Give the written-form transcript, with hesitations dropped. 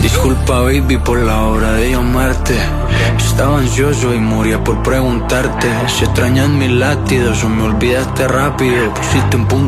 Disculpa, baby, por la hora de llamarte. Yo estaba ansioso y moría por preguntarte si extrañas mis latidos o me olvidaste rápido. Pusiste un punto